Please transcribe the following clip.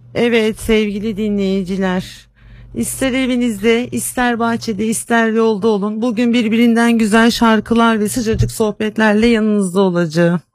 Evet sevgili dinleyiciler. İster evinizde, ister bahçede, ister yolda olun. Bugün birbirinden güzel şarkılar ve sıcacık sohbetlerle yanınızda olacağım.